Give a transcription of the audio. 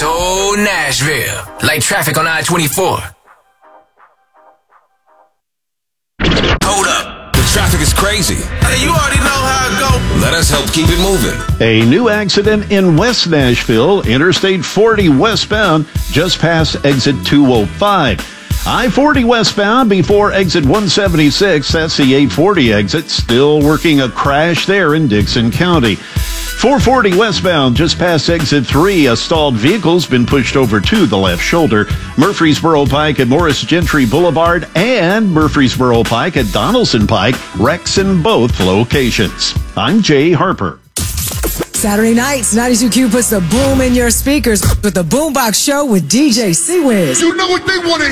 So Nashville, like traffic on I-24. Hold up. The traffic is crazy. Hey, you already know how it go. Let us help keep it moving. A new accident in West Nashville, Interstate 40 westbound, just past exit 205. I-40 westbound before exit 176, that's the 840 exit, still working a crash there in Dixon County. 440 westbound, just past exit 3, a stalled vehicle's been pushed over to the left shoulder. Murfreesboro Pike at Morris Gentry Boulevard and Murfreesboro Pike at Donaldson Pike, wrecks in both locations. I'm Jay Harper. Saturday nights, 92Q puts the boom in your speakers with the Boombox Show with DJ C-Wiz. You know what they want to